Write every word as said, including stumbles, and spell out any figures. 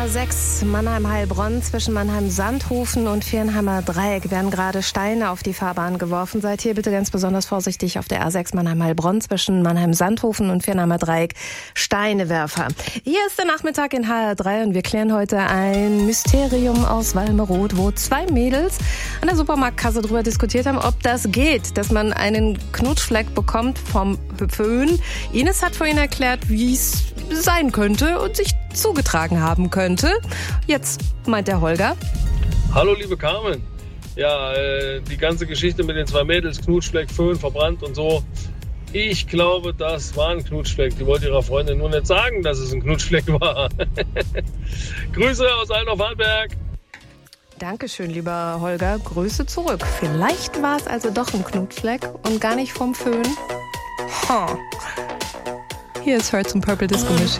A sechs Mannheim-Heilbronn zwischen Mannheim-Sandhofen und Viernheimer Dreieck werden gerade Steine auf die Fahrbahn geworfen. Seid hier bitte ganz besonders vorsichtig auf der A sechs Mannheim-Heilbronn zwischen Mannheim-Sandhofen und Viernheimer Dreieck. Steinewerfer. Hier ist der Nachmittag in H R drei und wir klären heute ein Mysterium aus Walmeroth, wo zwei Mädels an der Supermarktkasse darüber diskutiert haben, ob das geht, dass man einen Knutschfleck bekommt vom Föhn. Ines hat vorhin erklärt, wie es sein könnte und sich zugetragen haben könnte. Jetzt meint der Holger. Hallo liebe Carmen. Ja, äh, die ganze Geschichte mit den zwei Mädels, Knutschfleck, Föhn, verbrannt und so. Ich glaube, das war ein Knutschfleck. Die wollte ihrer Freundin nur nicht sagen, dass es ein Knutschfleck war. Grüße aus Althoff-Hartberg. Dankeschön, lieber Holger. Grüße zurück. Vielleicht war es also doch ein Knutschfleck und gar nicht vom Föhn. Huh. Hier ist Hurt zum Purple Disco Machine.